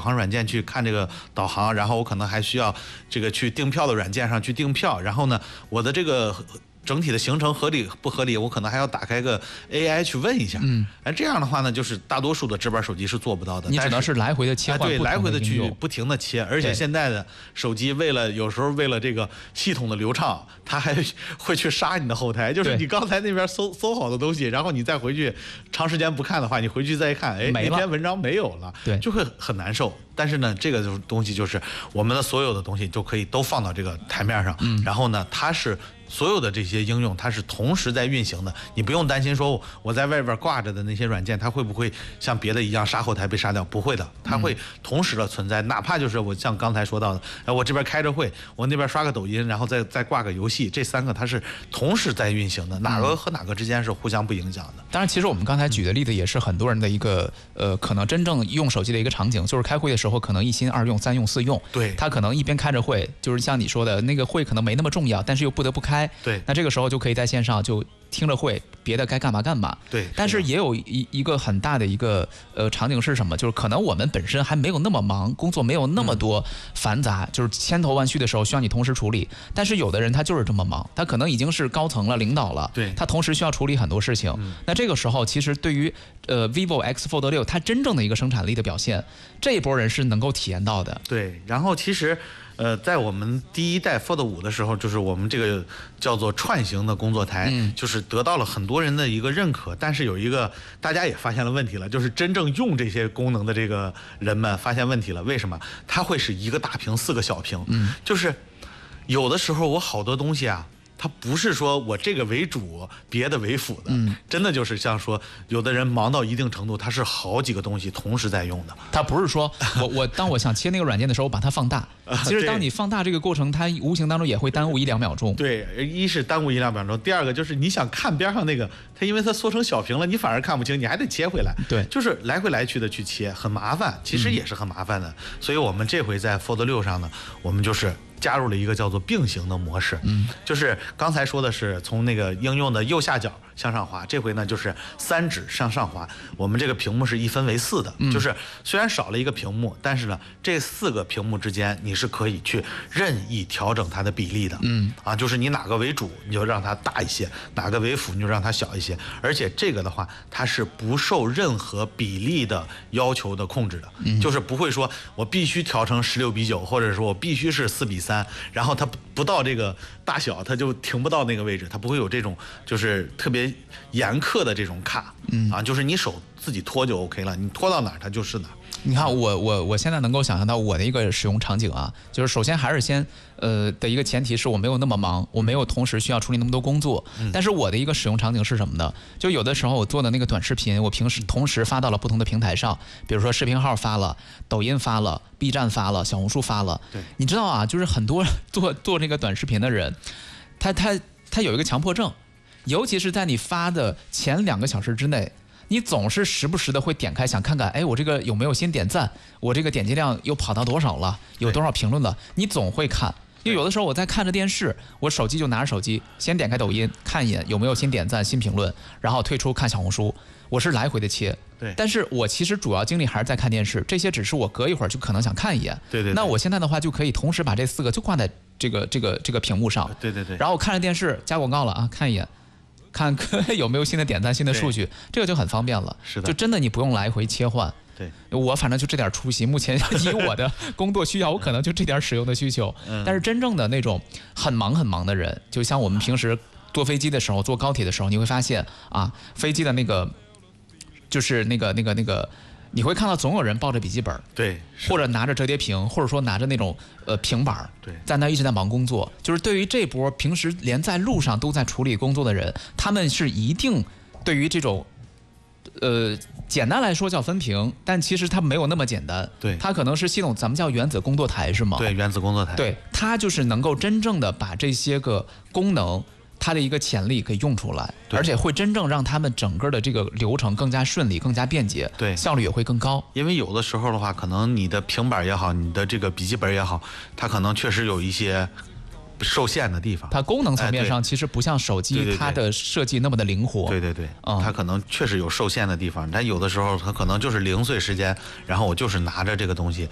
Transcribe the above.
航软件去看这个导航，然后我可能还需要这个去订票的软件上去订票，然后呢，我的这个整体的行程合理不合理，我可能还要打开个 AI 去问一下。这样的话呢，就是大多数的直板手机是做不到的。 你只能是来回的切换， 对，来回的去用不停的切，而且现在的手机有时候为了这个系统的流畅，它还会去杀你的后台。就是你刚才那边搜好的东西，然后你再回去长时间不看的话，你回去再一看，哎，那篇文章没有了， 对， 就会很难受。但是呢，这个东西就是我们的所有的东西就可以都放到这个台面上，然后呢，它是所有的这些应用它是同时在运行的，你不用担心说我在外边挂着的那些软件它会不会像别的一样杀后台被杀掉，不会的，它会同时的存在。哪怕就是我像刚才说到的，我这边开着会，我那边刷个抖音，然后再挂个游戏，这3个它是同时在运行的，哪个和哪个之间是互相不影响的。 当然，其实我们刚才举的例子也是很多人的一个可能真正用手机的一个场景，就是开会的时候可能1心2用3用4用， 对， 他可能一边开着会，就是像你说的那个会可能没那么重要，但是又不得不开， 对， 那这个时候就可以在线上就听着会，别的该干嘛干嘛。 对， 但是也有一个很大的一个场景是什么？就是可能我们本身还没有那么忙，工作没有那么多繁杂，就是千头万绪的时候需要你同时处理。但是有的人他就是这么忙，他可能已经是高层了、领导了， 对， 他同时需要处理很多事情。那这个时候其实对于vivo X Fold 6它真正的一个生产力的表现，这一波人是能够体验到的。 对，然后其实在我们第1代 Fold 5的时候，就是我们这个叫做串行的工作台，就是得到了很多人的一个认可。但是有一个大家也发现了问题了，就是真正用这些功能的这个人们发现问题了。为什么？它会是一个大屏4个小屏，就是有的时候我好多东西啊，它不是说我这个为主，别的为辅的，真的就是像说，有的人忙到一定程度，他是好几个东西同时在用的。 他不是说当我想切那个软件的时候，把它放大。其实当你放大这个过程，它无形当中也会耽误1-2秒钟。 对，一是耽误1-2秒钟，第二个就是你想看边上那个，它因为它缩成小屏了，你反而看不清，你还得切回来。 对， 就是来回来去的去切，很麻烦，其实也是很麻烦的。所以我们这回在 Fold 6上呢，我们就是加入了一个叫做并行的模式，就是刚才说的是从那个应用的右下角向上滑，这回呢就是3指向上滑。我们这个屏幕是1分为4的，就是虽然少了一个屏幕，但是呢这4个屏幕之间你是可以去任意调整它的比例的，就是你哪个为主你就让它大一些，哪个为辅你就让它小一些，而且这个的话它是不受任何比例的要求的控制的，就是不会说我必须调成16:9，或者说我必须是4:3，然后它不到这个大小它就停不到那个位置，它不会有这种就是特别严苛的这种卡，就是你手自己拖就 OK 了，你拖到哪儿它就是哪儿。 你看我现在能够想象到我的一个使用场景啊，就是首先还是先的一个前提是我没有那么忙，我没有同时需要处理那么多工作，但是我的一个使用场景是什么呢？就有的时候我做的那个短视频，我平时同时发到了不同的平台上，比如说视频号发了，抖音发了，B 站发了，小红书发了。 对， 你知道啊，就是很多做这个短视频的人，他有一个强迫症，尤其是在你发的前2个小时之内，你总是时不时的会点开想看看，哎，我这个有没有新点赞，我这个点击量又跑到多少了，有多少评论了，你总会看。因为有的时候我在看着电视，我手机就拿着手机，先点开抖音看一眼有没有新点赞、新评论，然后退出看小红书，我是来回的切。 对， 但是我其实主要精力还是在看电视，这些只是我隔一会儿就可能想看一眼。 对。 那我现在的话就可以同时把这4个就挂在这个屏幕上。 对。 然后看着电视加广告了啊，看一眼。看有没有新的点赞、新的数据，这个就很方便了。 是的， 就真的你不用来回切换。 对， 我反正就这点出息，目前以我的工作需要，我可能就这点使用的需求。但是真正的那种很忙的人，就像我们平时坐飞机的时候、坐高铁的时候，你会发现啊，飞机的那个就是那个。你会看到总有人抱着笔记本， 对， 或者拿着折叠屏，或者说拿着那种平板， 对， 在那一直在忙工作。就是对于这波平时连在路上都在处理工作的人，他们是一定对于这种简单来说叫分屏，但其实它没有那么简单。 对， 它可能是系统，咱们叫原子工作台是吗？ 对，原子工作台。 对，它就是能够真正的把这些个功能。它的一个潜力给用出来，而且会真正让他们整个的这个流程更加顺利、更加便捷， 对， 效率也会更高。 因为有的时候的话，可能你的平板也好，你的这个笔记本也好，它可能确实有一些受限的地方。 它功能层面上其实不像手机它的设计那么的灵活。 对，它可能确实有受限的地方，但有的时候它可能就是零碎时间，然后我就是拿着这个东西